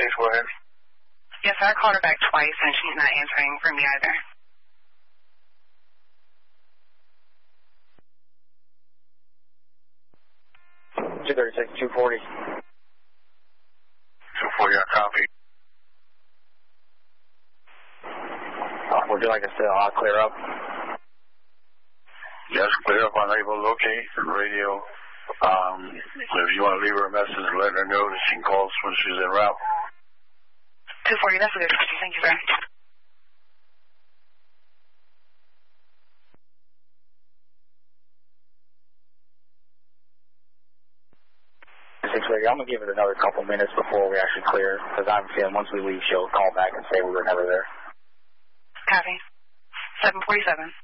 go ahead. Yes, I called her back twice, and she's not answering for me either. 236, 240. 240, I copy. Would you like us to clear up? Yes, clear up. Unable to locate the radio. If you want to leave her a message, let her know that she can call us when she's en route. 240, that's a good question. Thank you very much. I'm going to give it another couple minutes before we actually clear, because I'm feeling once we leave, she'll call back and say we were never there. Copy. 747.